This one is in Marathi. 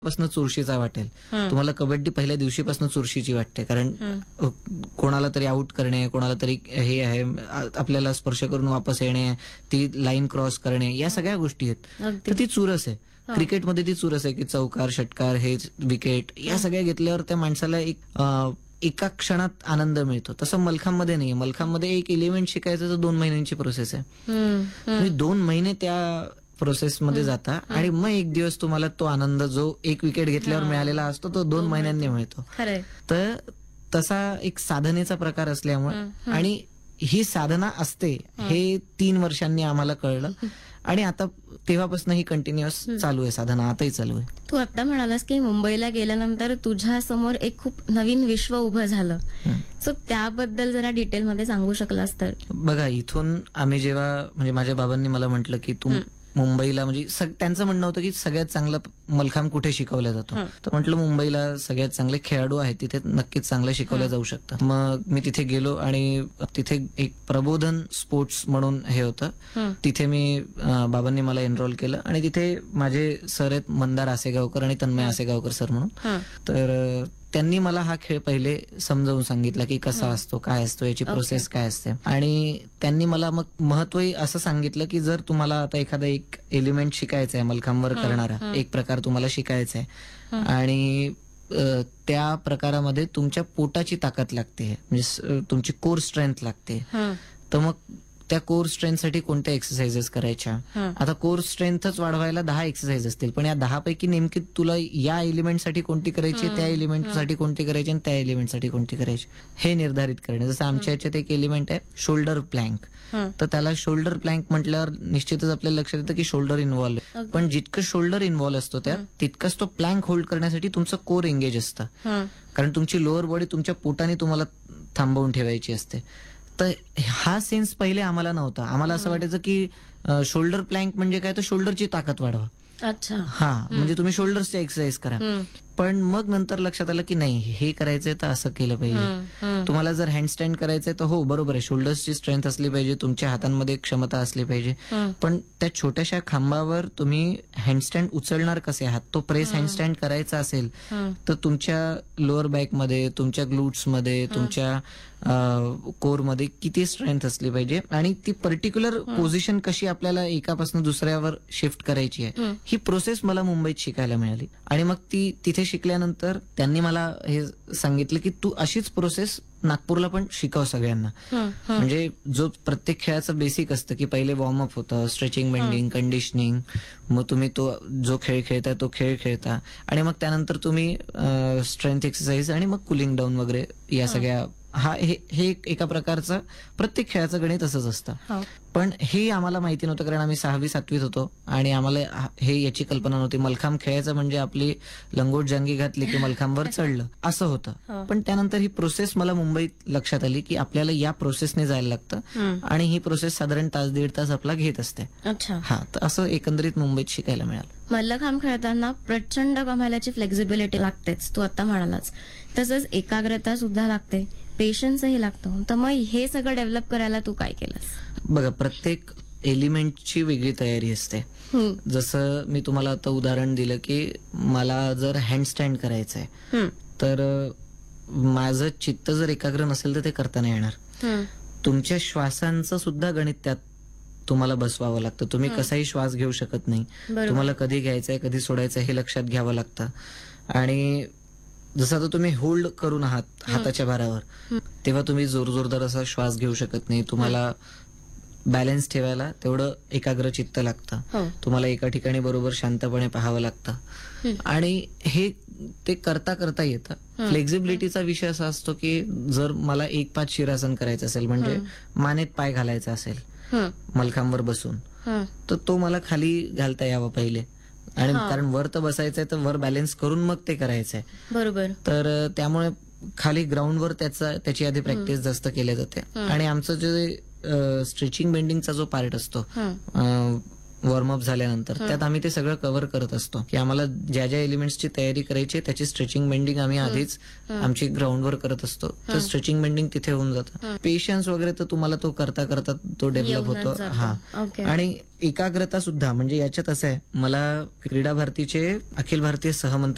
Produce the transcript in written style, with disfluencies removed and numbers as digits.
पासून चुरशीचा वाटेल. तुम्हाला कबड्डी पहिल्या दिवशीपासून चुरशीची वाटते, कारण कोणाला तरी आउट करणे, कोणाला तरी हे आहे, आपल्याला स्पर्श करून वापस येणे, ती लाईन क्रॉस करणे, या सगळ्या गोष्टी आहेत. तर ती चुरस आहे. क्रिकेटमध्ये ती चुरस आहे की चौकार, षटकार, हे विकेट, या सगळ्या घेतल्यावर त्या माणसाला एका क्षणात आनंद मिळतो. तसं मलखांबमध्ये नाही. मलखांबमध्ये एक एलिमेंट शिकायचं तर 2 महिन्यांची प्रोसेस आहे. तुम्ही 2 महिने त्या प्रोसेसमध्ये जाता आणि मग एक दिवस तुम्हाला तो आनंद जो एक विकेट घेतल्यावर मिळालेला असतो तो 2 महिन्यांनी मिळतो. तर तसा एक साधनेचा प्रकार असल्यामुळे, आणि ही साधना असते हे 3 वर्षांनी आम्हाला कळलं, आणि आता तेव्हापासून ही कंटिन्युअस चालू आहे साधना, आताही चालू आहे. तू आता म्हणालास की मुंबईला गेल्यानंतर तुझ्या समोर एक खूप नवीन विश्व उभं झालं, सो त्याबद्दल जरा डिटेलमध्ये सांगू शकलास तर. बघा, इथून आम्ही जेव्हा, म्हणजे माझ्या बाबांनी मला म्हटलं की तू मुंबईला, म्हणजे त्यांचं म्हणणं होतं की सगळ्यात चांगलं मलखांब कुठे शिकवला जातो, तर म्हटलं मुंबईला सगळ्यात चांगले खेळाडू आहेत, तिथे नक्कीच चांगलं शिकवलं जाऊ शकतं. मग मी तिथे गेलो आणि तिथे एक प्रबोधन स्पोर्ट्स म्हणून हे होतं, तिथे मी बाबांनी मला एनरोल केलं, आणि तिथे माझे सर आहेत मंदार आसेगावकर आणि तन्मय आसेगावकर सर म्हणून. तर त्यांनी मला हा खेळ पहिले समजावून सांगितला की कसा असतो, काय असतो, याची प्रोसेस काय असते, आणि त्यांनी मला मग महत्त्वही असं सांगितलं की जर तुम्हाला आता एखादा एक एलिमेंट शिकायचा आहे, मलखांबर करणारा एक प्रकार तुम्हाला शिकायचा आहे, आणि त्या प्रकारामध्ये तुमच्या पोटाची ताकद लागते, म्हणजे तुमची कोर स्ट्रेंथ लागते, तर मग त्या कोर स्ट्रेंथसाठी कोणत्या एक्सरसाइजेस करायच्या. आता कोर स्ट्रेंथच वाढवायला 10 एक्सरसाइज असतील, पण या 10 पैकी नेमकी तुला या एलिमेंटसाठी कोणती करायची, त्या एलिमेंटसाठी कोणती करायची, आणि त्या एलिमेंटसाठी कोणती करायची, हे निर्धारित करणे. जसं आमच्या याच्यात एक एलिमेंट आहे शोल्डर प्लँक, तर त्याला शोल्डर प्लँक म्हटल्यावर निश्चितच आपल्याला लक्षात येतं की शोल्डर इन्व्हॉल्व आहे, पण जितकं शोल्डर इन्व्हॉल्व असतो त्यात, तितकंच तो प्लँक होल्ड करण्यासाठी तुमचं कोर एंगेज असतं, कारण तुमची लोअर बॉडी तुमच्या पोटाने तुम्हाला थांबवून ठेवायची असते. तर हा सेन्स पहिले आम्हाला नव्हता. आम्हाला असं वाटायचं की शोल्डर प्लँक म्हणजे काय, तर शोल्डरची ताकद वाढवा. अच्छा, हा, म्हणजे तुम्ही शोल्डर्सची एक्सरसाइज करा. पण मग नंतर लक्षात आलं की नाही, हे करायचंय तर असं केलं पाहिजे. तुम्हाला जर हँडस्टँड करायचंय तर हो बरोबर आहे, शोल्डर्सची स्ट्रेंथ असली पाहिजे, तुमच्या हातांमध्ये क्षमता असली पाहिजे, पण त्या छोट्याशा खांबावर तुम्ही हँडस्टँड उचलणार कसे आहात, तो प्रेस हँडस्टँड करायचा असेल तर तुमच्या लोअर बॅकमध्ये, तुमच्या ग्लूट्समध्ये, तुमच्या कोरमध्ये किती स्ट्रेंथ असली पाहिजे, आणि ती पर्टिक्युलर पोझिशन कशी आपल्याला एकापासून दुसऱ्यावर शिफ्ट करायची आहे, ही प्रोसेस मला मुंबईत शिकायला मिळाली. आणि मग ती तिथे शिकल्यानंतर त्यांनी मला हे सांगितलं की तू अशीच प्रोसेस नागपूरला पण शिकव सगळ्यांना. म्हणजे जो प्रत्येक खेळाचं बेसिक असतं की पहिले वॉर्मअप होतं, स्ट्रेचिंग, बेंडिंग, कंडिशनिंग, मग तुम्ही तो जो खेळ खेळता तो खेळ खेळता, आणि मग त्यानंतर तुम्ही स्ट्रेंथ एक्सरसाइज, आणि मग कुलिंग डाऊन वगैरे, या सगळ्या, हे एका प्रकारचं प्रत्येक खेळाचं गणित असंच असतं. पण हे आम्हाला माहिती नव्हतं, कारण आम्ही 6वी 7वीत होतो आणि आम्हाला याची कल्पना नव्हती. मलखांब खेळायचं म्हणजे आपली लंगोट जांगी घातली की मलखांबवर चढलं, असं होतं. पण त्यानंतर ही प्रोसेस मला मुंबईत लक्षात आली की आपल्याला या प्रोसेसने जायला लागतं, आणि ही प्रोसेस साधारण तास 1.5 तास आपला घेत असते. हा, तर असं एकंदरीत मुंबईत शिकायला मिळालं. मल्लखांब खेळताना प्रचंड कमालाची फ्लेक्झिबिलिटी लागतेच, तू आता म्हणालाच, तसंच एकाग्रता सुद्धा लागते, पेशन्सही लागतो. तर मग हे सगळं डेव्हलप करायला तू काय केलंस? बघा, प्रत्येक एलिमेंटची वेगळी तयारी असते. जसं मी तुम्हाला आता उदाहरण दिलं की मला जर हँडस्टँड करायचंय, तर माझं चित्त जर एकाग्र नसेल तर ते करता नाही येणार. तुमच्या श्वासांचं सुद्धा गणित त्यात तुम्हाला बसवावं लागतं. तुम्ही कसाही श्वास घेऊ शकत नाही, तुम्हाला कधी घ्यायचंय कधी सोडायचंय हे लक्षात घ्यावं लागतं. आणि जसं आता तुम्ही होल्ड करून आहात हाताच्या भारावर, तेव्हा तुम्ही जोरजोरदार असा श्वास घेऊ शकत नाही. तुम्हाला बॅलन्स ठेवायला तेवढं एकाग्र चित्त लागतं. तुम्हाला एका ठिकाणी बरोबर शांतपणे पाहावं लागतं, आणि हे ते करता करता येतं. फ्लेक्झिबिलिटीचा विषय असा असतो की जर मला 1-5 शिरासन करायचं असेल, म्हणजे मानेत पाय घालायचा असेल मलखांबर बसून, तर तो मला खाली घालता यावा पहिले, आणि कारण वर तर बसायचंय तर वर बॅलन्स करून मग ते करायचंय. बरोबर. तर त्यामुळे खाली ग्राउंडवर त्याची आधी प्रॅक्टिस जास्त केली जाते. आणि आमचं जे स्ट्रेचिंग बेंडिंगचा जो पार्ट असतो वॉर्मअप झाल्यानंतर, त्यात आम्ही ते सगळं कव्हर करत असतो की आम्हाला ज्या ज्या एलिमेंट्सची तयारी करायची त्याची स्ट्रेचिंग बेंडिंग आम्ही आधीच आमची ग्राउंडवर करत असतो, तर स्ट्रेचिंग बेंडिंग तिथे होऊन जातं. पेशन्स वगैरे तर तुम्हाला तो करता करता तो डेव्हलप होतो. हा, आणि एकाग्रता सुद्धा, म्हणजे याच्यात असं आहे, मला क्रीडा भारतीचे अखिल भारतीय सहमंत्री